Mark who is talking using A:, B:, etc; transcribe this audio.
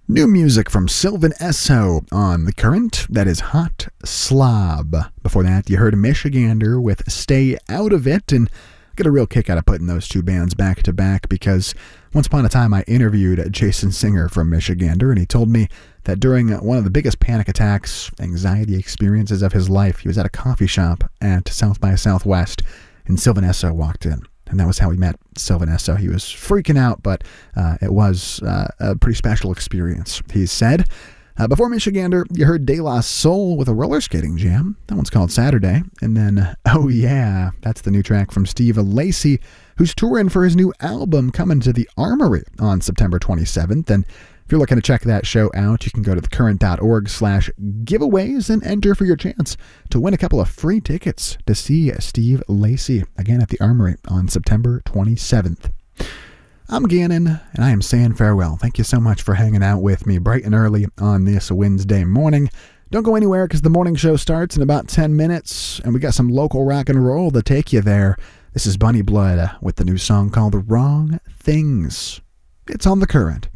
A: New music from Sylvan Esso on The Current, that is Hot Slob. Before that, you heard Michigander with Stay Out of It, and I get a real kick out of putting those two bands back to back because once upon a time I interviewed Jason Singer from Michigander, and he told me that during one of the biggest panic attacks, anxiety experiences of his life, he was at a coffee shop at South by Southwest, and Sylvan Esso walked in. And that was how we met Sylvan Esso. He was freaking out, but it was a pretty special experience, he said. Before Michigander, you heard De La Soul with a roller skating jam. That one's called Saturday. And then, oh yeah, that's the new track from Steve Lacy, who's touring for his new album coming to the Armory on September 27th. And if you're looking to check that show out, you can go to thecurrent.org/giveaways and enter for your chance to win a couple of free tickets to see Steve Lacy again at the Armory on September 27th. I'm Gannon, and I am saying farewell. Thank you so much for hanging out with me bright and early on this Wednesday morning. Don't go anywhere because the morning show starts in about 10 minutes, and we got some local rock and roll to take you there. This is Bunny Blood with the new song called The Wrong Things. It's on The Current.